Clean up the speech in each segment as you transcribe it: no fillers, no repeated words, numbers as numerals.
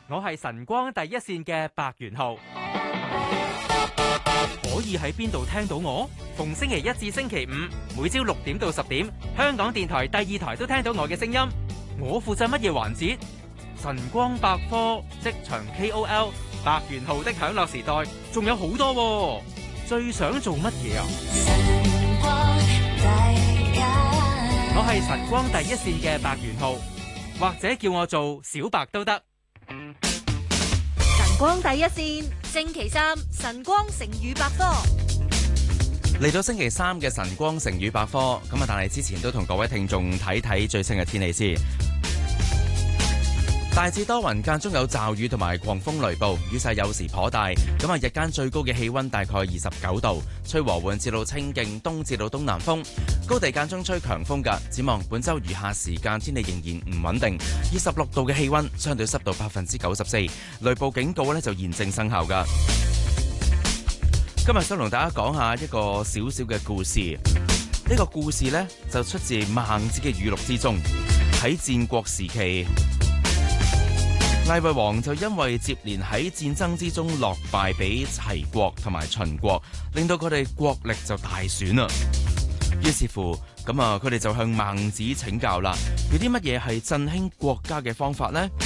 我係晨光第一線嘅白元浩。可以喺邊度聽到我？逢星期一至星期五，每朝6點到10點，香港電台第2台都聽到我嘅聲音。我負責乜嘢環節？晨光百科、職場 KOL、白元浩的享樂時代，仲有好多喎。最想做乜嘢啊？我係晨光第一線嘅白元浩，或者叫我做小白都得。 晨光第一線，星期三晨光成語百科。 嚟到星期三嘅晨光成語百科，咁啊，但係之前都同各位聽眾睇睇最新嘅天氣先。大致多雲，間中有驟雨同埋狂風雷暴，雨勢有時頗大。咁啊，日間最高嘅氣溫大概29度，吹和緩至到清勁東至到東南風，高地間中吹強風㗎。展望本週餘下時間天氣仍然唔穩定，26度嘅氣溫，相對濕度94%，雷暴警告咧就現正生效㗎。今日想同大家講下一個小小嘅故事，呢個故事呢，就出自孟子嘅語錄之中。喺戰國時期，魏惠王就因為接連喺戰爭之中落敗俾齊國同埋秦國，令到佢哋國力就大損啦。於是乎，咁啊，佢哋就向孟子請教啦，有啲乜嘢係振興國家嘅方法呢？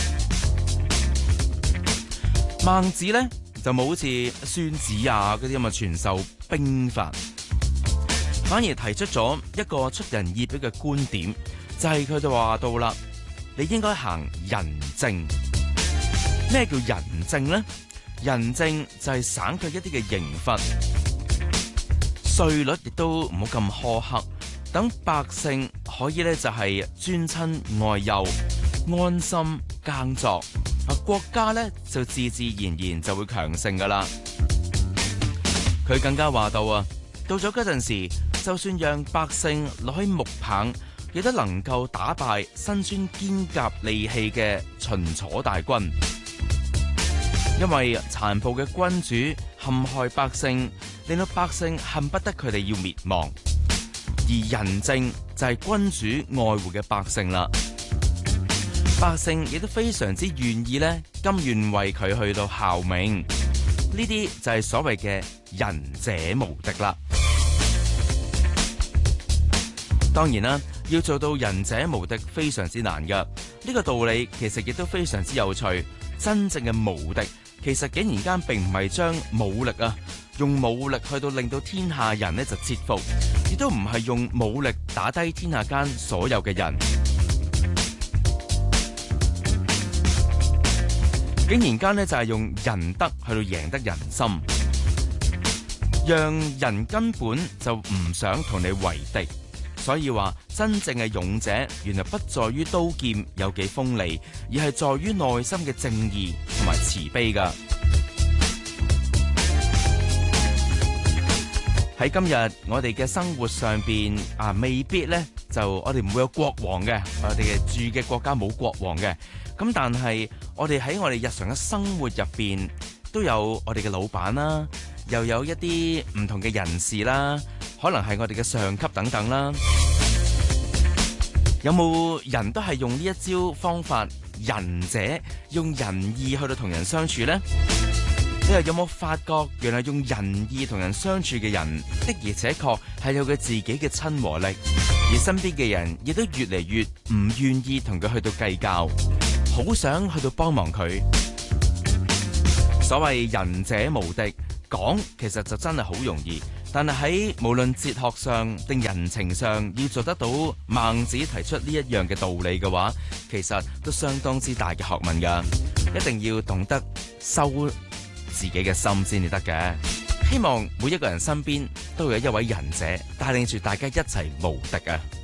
孟子呢，就冇好似孫子啊嗰啲咁嘅傳授兵法，反而提出咗一個出人意表嘅觀點，就係佢就話到啦，你應該行仁政。咩叫仁政呢？仁政就係省卻一啲嘅刑罰，稅率亦都唔好咁苛刻，等百姓可以咧就係尊親愛幼，安心耕作，國家咧就自自然然就會強盛噶啦。佢更加話到啊，到咗嗰陣時，就算讓百姓攞起木棒，亦都能夠打敗身穿堅甲利器嘅秦楚大軍。因為殘暴嘅君主陷害百姓，令到百姓恨不得佢哋要滅亡，而仁政就係君主愛護嘅百姓啦。百姓亦都非常之願意咧，甘願為佢去到效命。呢啲就係所謂嘅仁者無敵啦。當然啦，要做到仁者無敵非常之難噶。呢個道理其實亦都非常之有趣。真正嘅無敵，其實竟然間並唔係將武力啊，用武力去到令到天下人呢就折服，亦都唔係用武力打低天下間所有嘅人，竟然間呢就係用仁德去到贏得人心，讓人根本就唔想同你為敵。所以話真正嘅勇者，原來不在於刀劍有幾鋒利，而係在於內心嘅正義同埋慈悲噶。喺今日我哋嘅生活上邊啊，未必呢就我哋唔會有國王嘅，我哋嘅住嘅國家冇國王嘅。咁但係我哋喺我哋日常嘅生活入邊都有我哋嘅老闆啦，又有一啲唔同嘅人士啦，可能係我哋嘅上級等等啦。有冇人都係用呢一招方法，仁者用仁義去到同人相處呢？你又有冇發覺，原來用仁義同人相處嘅人的而且確係有佢自己嘅親和力，而身邊嘅人亦都越嚟越唔願意同佢去到計較，好想去到幫忙佢。所謂仁者無敵，講其實就真係好容易，但係喺無論哲學上定人情上，要做得到孟子提出呢一樣嘅道理嘅話，其實都相當之大嘅學問噶，一定要懂得收自己嘅心先至得嘅。希望每一個人身邊都有一位仁者帶領住大家一齊無敵啊！